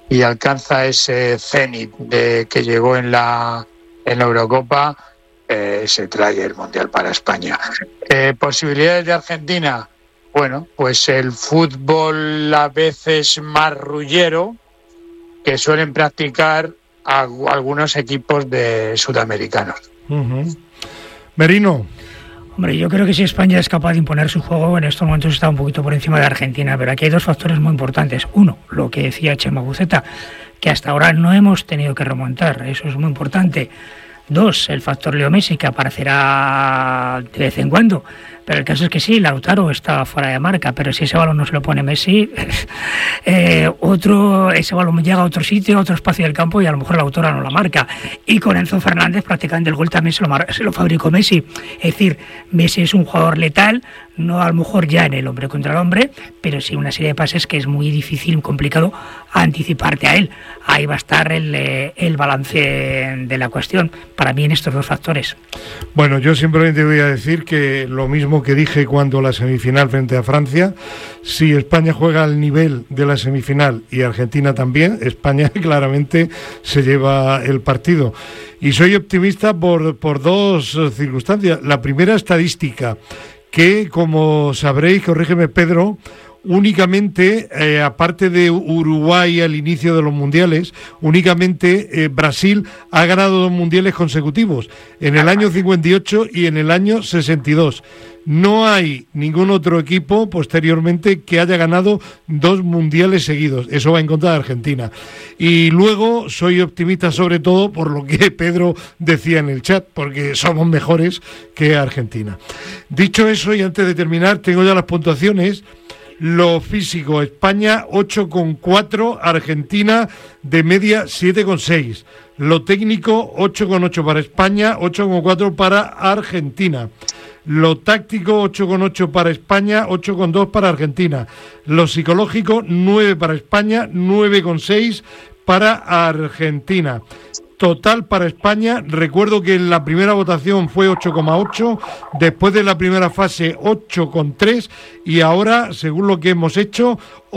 y alcanza ese cenit que llegó en la Eurocopa, se trae el Mundial para España. ¿Posibilidades de Argentina? Bueno, pues el fútbol a veces marrullero que suelen practicar algunos equipos de sudamericanos. Uh-huh. Merino. Hombre, yo creo que si España es capaz de imponer su juego, en estos momentos está un poquito por encima de Argentina, pero aquí hay dos factores muy importantes. Uno, lo que decía Chema Buceta, que hasta ahora no hemos tenido que remontar, eso es muy importante. Dos, el factor Leo Messi, que aparecerá de vez en cuando. Pero el caso es que sí, Lautaro está fuera de marca, pero si ese balón no se lo pone Messi, ese balón llega a otro sitio, a otro espacio del campo, y a lo mejor Lautaro no la marca. Y con Enzo Fernández prácticamente el gol también se lo fabricó Messi. Es decir, Messi es un jugador letal, no a lo mejor ya en el hombre contra el hombre, pero sí una serie de pases que es muy difícil, complicado anticiparte a él. Ahí va a estar el balance de la cuestión, para mí en estos dos factores. Bueno, yo simplemente voy a decir que lo mismo que dije cuando la semifinal frente a Francia, si España juega al nivel de la semifinal y Argentina también, España claramente se lleva el partido. Y soy optimista por dos circunstancias. La primera, estadística, que como sabréis, corrígeme Pedro, únicamente, aparte de Uruguay al inicio de los mundiales, únicamente Brasil ha ganado 2 mundiales consecutivos, en el año 58 y en el año 62. No hay ningún otro equipo posteriormente que haya ganado 2 mundiales seguidos. Eso va en contra de Argentina. Y luego soy optimista sobre todo por lo que Pedro decía en el chat, porque somos mejores que Argentina. Dicho eso, y antes de terminar, tengo ya las puntuaciones. Lo físico, España 8,4, Argentina de media 7,6. Lo técnico 8,8 para España, 8,4 para Argentina. Lo táctico 8,8 para España, 8,2 para Argentina. Lo psicológico 9 para España, 9,6 para Argentina. Total para España, recuerdo que en la primera votación fue 8,8, después de la primera fase 8,3 y ahora, según lo que hemos hecho,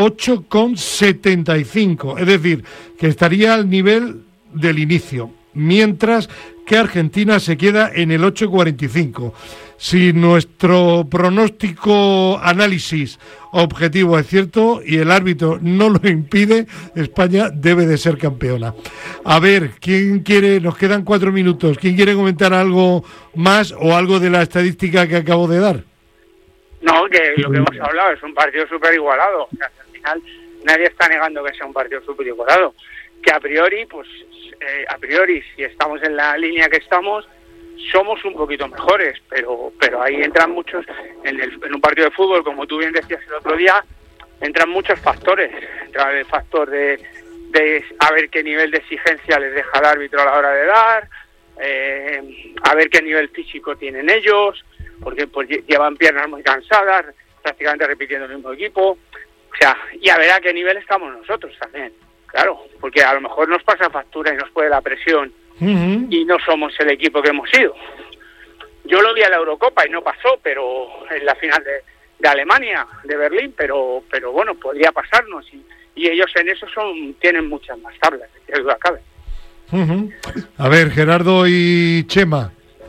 8,75. Es decir, que estaría al nivel del inicio, mientras que Argentina se queda en el 8,45. Si nuestro pronóstico análisis objetivo es cierto y el árbitro no lo impide, España debe de ser campeona. A ver, ¿quién quiere? Nos quedan 4 minutos. ¿Quién quiere comentar algo más o algo de la estadística que acabo de dar? No, que lo que hemos hablado es un partido súper igualado. O sea, al final nadie está negando que sea un partido súper igualado. Que a priori, si estamos en la línea que estamos, somos un poquito mejores, pero ahí entran muchos, en un partido de fútbol, como tú bien decías el otro día, entran muchos factores. Entra el factor de a ver qué nivel de exigencia les deja el árbitro a la hora de dar, a ver qué nivel físico tienen ellos, porque pues llevan piernas muy cansadas, prácticamente repitiendo el mismo equipo, o sea, y a ver a qué nivel estamos nosotros también, claro, porque a lo mejor nos pasa factura y nos puede la presión. Uh-huh. Y no somos el equipo que hemos sido. Yo lo vi a la Eurocopa y no pasó, pero en la final de Alemania, de Berlín, pero bueno, podría pasarnos y ellos en eso tienen muchas más tablas, que duda cabe. Uh-huh. A ver, Gerardo y Chema.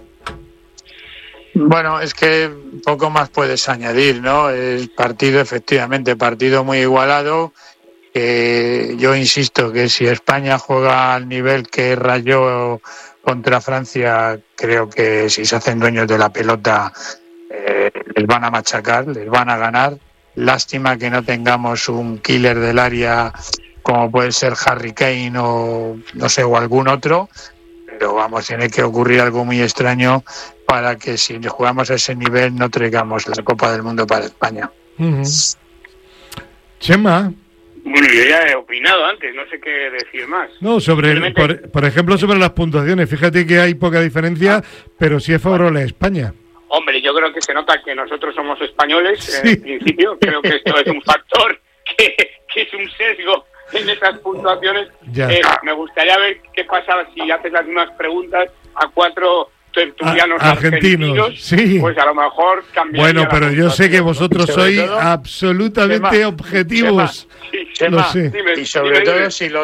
Bueno, es que poco más puedes añadir, ¿no? El partido, efectivamente, partido muy igualado. Yo insisto que si España juega al nivel que rayó contra Francia, creo que si se hacen dueños de la pelota les van a machacar, les van a ganar. Lástima que no tengamos un killer del área como puede ser Harry Kane o no sé, o algún otro, pero vamos, tiene que ocurrir algo muy extraño para que si jugamos a ese nivel no traigamos la Copa del Mundo para España. Uh-huh. Chema. Bueno, yo ya he opinado antes, no sé qué decir más. No, por ejemplo, sobre las puntuaciones, fíjate que hay poca diferencia, pero sí es favorable a España. Hombre, yo creo que se nota que nosotros somos españoles, sí. En principio, creo que esto es un factor que es un sesgo en esas puntuaciones. Me gustaría ver qué pasaba si haces las mismas preguntas a 4 tertulianos argentinos, sí. Pues a lo mejor cambiaría. Bueno, pero yo sé que vosotros sois absolutamente objetivos. Chema, lo sé. Dime, y sobre todo si lo